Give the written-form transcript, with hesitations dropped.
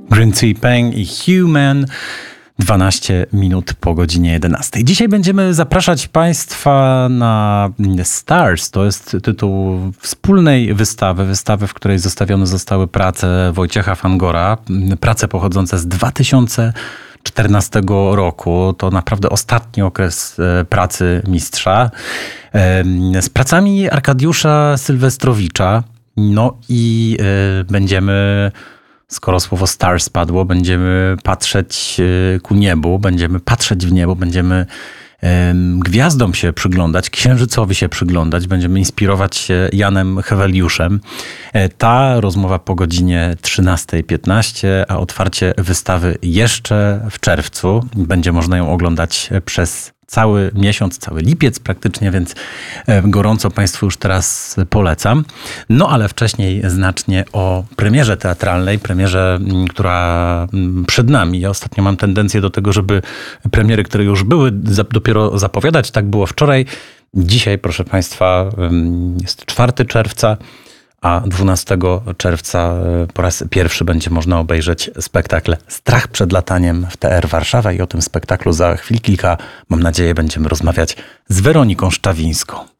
Green Tea Peng i Human. 12 minut po godzinie 11. Dzisiaj będziemy zapraszać Państwa na Stars. To jest tytuł wspólnej wystawy, w której zostawione zostały prace Wojciecha Fangora. Prace pochodzące z 2014 roku. To naprawdę ostatni okres pracy mistrza. Z pracami Arkadiusza Sylwestrowicza. No i będziemy... Skoro słowo stars padło, będziemy patrzeć ku niebu, będziemy patrzeć w niebo, będziemy gwiazdom się przyglądać, księżycowi się przyglądać, będziemy inspirować się Janem Heweliuszem. Ta rozmowa po godzinie 13:15, a otwarcie wystawy jeszcze w czerwcu. Będzie można ją oglądać przez cały miesiąc, cały lipiec praktycznie, więc gorąco Państwu już teraz polecam. No ale wcześniej znacznie o premierze teatralnej, premierze, która przed nami. Ja ostatnio mam tendencję do tego, żeby premiery, które już były, dopiero zapowiadać. Tak było wczoraj. Dzisiaj, proszę Państwa, jest 4 czerwca, a 12 czerwca po raz pierwszy będzie można obejrzeć spektakl Strach przed lataniem w TR Warszawa i o tym spektaklu za chwil kilka, mam nadzieję, będziemy rozmawiać z Weroniką Szczawińską.